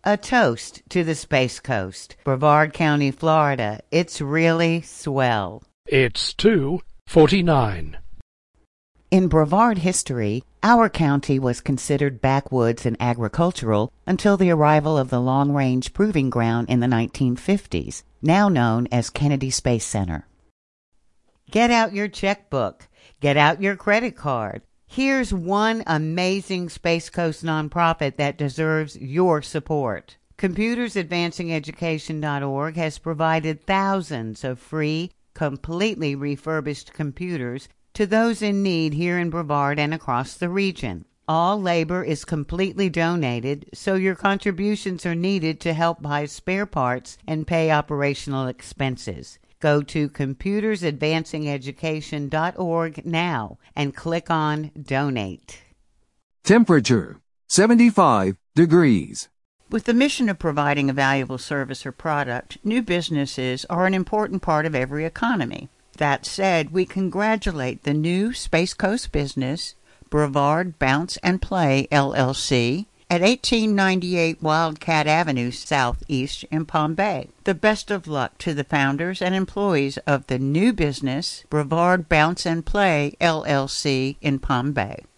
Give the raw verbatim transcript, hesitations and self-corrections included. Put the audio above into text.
A toast to the Space Coast, Brevard County, Florida. It's really swell. It's two forty-nine. In Brevard history, our county was considered backwoods and agricultural until the arrival of the Long Range Proving Ground in the nineteen fifties, now known as Kennedy Space Center. Get out your checkbook. Get out your credit card. Here's one amazing Space Coast nonprofit that deserves your support. Computers Advancing Education dot org has provided thousands of free, completely refurbished computers to those in need here in Brevard and across the region. All labor is completely donated, so your contributions are needed to help buy spare parts and pay operational expenses. Go to Computers Advancing Education dot org now and click on Donate. Temperature, seventy-five degrees. With the mission of providing a valuable service or product, new businesses are an important part of every economy. That said, we congratulate the new Space Coast business, Brevard Bounce and Play, L L C, at eighteen ninety-eight Wildcat Avenue Southeast in Palm Bay. The best of luck to the founders and employees of the new business, Brevard Bounce and Play, L L C, in Palm Bay.